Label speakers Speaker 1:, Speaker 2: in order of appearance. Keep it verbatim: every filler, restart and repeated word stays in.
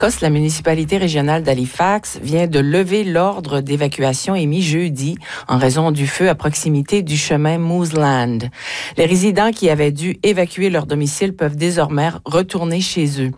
Speaker 1: La municipalité régionale d'Halifax vient de lever l'ordre d'évacuation émis jeudi en raison du feu à proximité du chemin Mooseland. Les résidents qui avaient dû évacuer leur domicile peuvent désormais retourner chez eux.